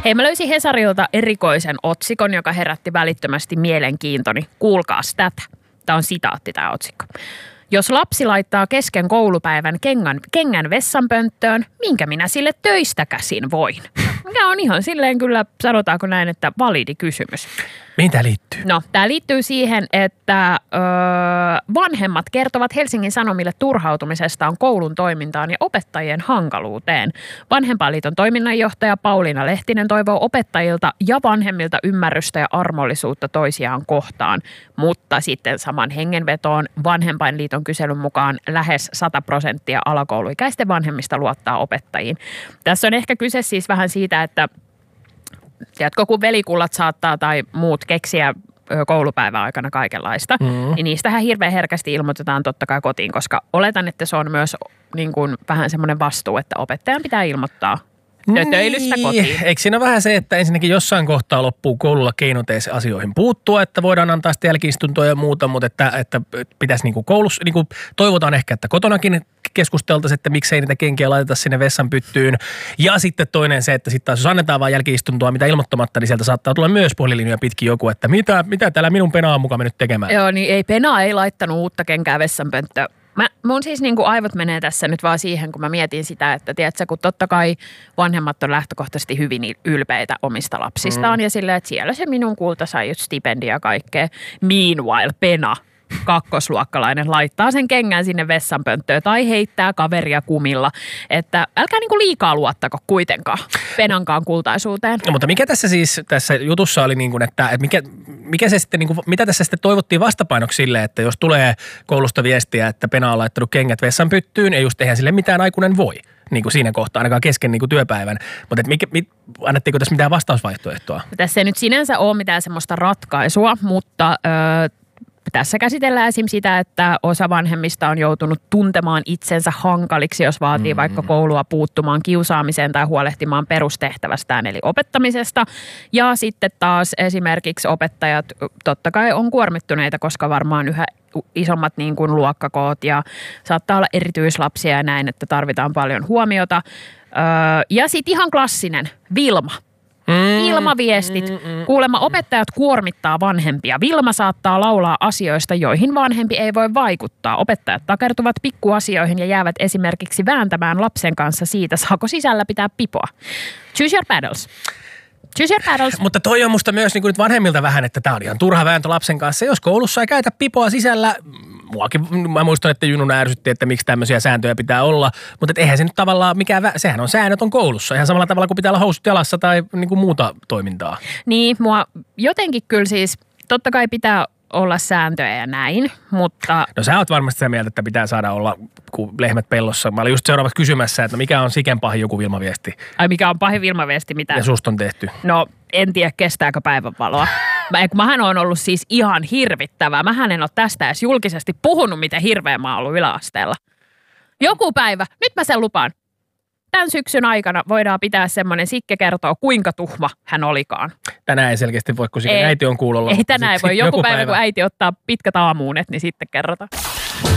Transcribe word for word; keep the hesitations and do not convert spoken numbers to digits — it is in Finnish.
Hei, mä löysin Hesarilta erikoisen otsikon, joka herätti välittömästi mielenkiintoni. Kuulkaas tätä. Tämä on sitaatti tämä otsikko. Jos lapsi laittaa kesken koulupäivän kengän, kengän vessanpönttöön, minkä minä sille töistä käsin voin? Mikä on ihan silleen kyllä, sanotaanko näin, että validi kysymys. Mihin tämä liittyy? No, tämä liittyy siihen, että öö, vanhemmat kertovat Helsingin Sanomille turhautumisestaan koulun toimintaan ja opettajien hankaluuteen. Vanhempainliiton toiminnanjohtaja Pauliina Lehtinen toivoo opettajilta ja vanhemmilta ymmärrystä ja armollisuutta toisiaan kohtaan. Mutta sitten saman hengenvetoon Vanhempainliiton kyselyn mukaan lähes sata prosenttia alakouluikäisten vanhemmista luottaa opettajiin. Tässä on ehkä kyse siis vähän siitä, että tiedätkö, kun velikullat saattaa tai muut keksiä koulupäivän aikana kaikenlaista, mm. niin niistähän hirveän herkästi ilmoitetaan totta kai kotiin, koska oletan, että se on myös niin kuin vähän semmoinen vastuu, että opettajan pitää ilmoittaa tötöilystä niin. kotiin. Eikö siinä vähän se, että ensinnäkin jossain kohtaa loppuu koululla keinoteissa asioihin puuttua, että voidaan antaa sitten jälki-istuntoja ja muuta, mutta että, että pitäisi niin kuin koulussa, niin kuin toivotaan ehkä, että kotonakin keskusteltaisiin, että miksei niitä kenkiä laiteta sinne vessanpyttyyn. Ja sitten toinen se, että sitten taas jos annetaan vaan jälki-istuntoa, mitä ilmoittamatta, niin sieltä saattaa tulla myös puhelinlinjoja pitkin joku, että mitä, mitä täällä minun penaa on mukaan mennyt tekemään. Joo, niin ei penaa ei laittanut uutta kenkää vessanpönttöön. Mä, mun siis niin kuin aivot menee tässä nyt vaan siihen, kun mä mietin sitä, että tiedätkö, kun totta kai vanhemmat on lähtökohtaisesti hyvin ylpeitä omista lapsistaan mm. ja silleen, että siellä se minun kulta sai just stipendia ja kaikkea. Meanwhile, pena, kakkosluokkalainen, laittaa sen kengän sinne vessanpönttöön tai heittää kaveria kumilla. Että älkää niin kuin liikaa luottako kuitenkaan penankaan kultaisuuteen. No, mutta mikä tässä siis tässä jutussa oli, niin kuin, että, että mikä, mikä se sitten, niin kuin, mitä tässä sitten toivottiin vastapainoksi sille, että jos tulee koulusta viestiä, että pena on laittanut kengät vessanpyttyyn, ja just eihän sille mitään aikuinen voi. Niin kuin siinä kohtaa, ainakaan kesken niin kuin työpäivän. Mutta et mikä, mit, annettiinko tässä mitään vastausvaihtoehtoa? Tässä ei nyt sinänsä ole mitään semmoista ratkaisua, mutta Öö, tässä käsitellään esim. Sitä, että osa vanhemmista on joutunut tuntemaan itsensä hankaliksi, jos vaatii mm. vaikka koulua puuttumaan kiusaamiseen tai huolehtimaan perustehtävästään eli opettamisesta. Ja sitten taas esimerkiksi opettajat totta kai on kuormittuneita, koska varmaan yhä isommat niin kuin luokkakoot ja saattaa olla erityislapsia ja näin, että tarvitaan paljon huomiota. Öö, ja sitten ihan klassinen Vilma. Mm, Vilma-viestit. Mm, mm, Kuulemma opettajat kuormittaa vanhempia. Vilma saattaa laulaa asioista, joihin vanhempi ei voi vaikuttaa. Opettajat takertuvat pikkuasioihin ja jäävät esimerkiksi vääntämään lapsen kanssa siitä, saako sisällä pitää pipoa. Choose your battles. Choose your battles. Mutta toi on musta myös niin kuin nyt vanhemmilta vähän, että tää on ihan turha vääntö lapsen kanssa. Jos koulussa ei käytä pipoa sisällä, muakin, mä muistan, että Jununa ärsytti, että miksi tämmöisiä sääntöjä pitää olla. Mutta eihän se nyt tavallaan mikään, sehän on säännöt on koulussa. Ihan samalla tavalla kuin pitää olla housut jalassa tai niin kuin muuta toimintaa. Niin, mua jotenkin kyllä siis, totta kai pitää olla sääntöjä ja näin, mutta... No sä oot varmasti sitä mieltä, että pitää saada olla kuin lehmät pellossa. Mä olin just seuraavaksi kysymässä, että mikä on siken pahin joku Vilma-viesti. Ai mikä on pahin Vilma-viesti, mitä? Ja susta on tehty. No en tiedä, kestääkö päivänvaloa. Mä, mähän on ollut siis ihan hirvittävää. Mähän en ole tästä edes julkisesti puhunut, miten hirveä mä oon ollut yläasteella. Joku päivä, nyt mä sen lupaan. Tämän syksyn aikana voidaan pitää semmoinen Sikke kertoo, kuinka tuhma hän olikaan. Tänään ei selkeästi voi, kun Sikken äiti on kuulolla. Ei tänään ei voi. Joku, joku päivä, päivä, kun äiti ottaa pitkät aamuunet, niin sitten kerrotaan.